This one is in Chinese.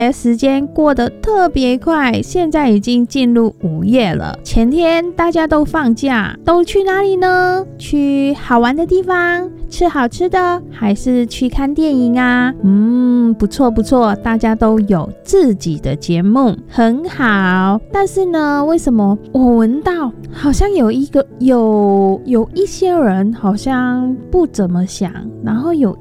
时间过得特别快，现在已经进入5月了。前天大家都放假，都去哪里呢？去好玩的地方，吃好吃的，还是去看电影啊？不错不错，大家都有自己的节目，很好。但是呢，为什么我闻到好像有一些人好像不怎么想，然后有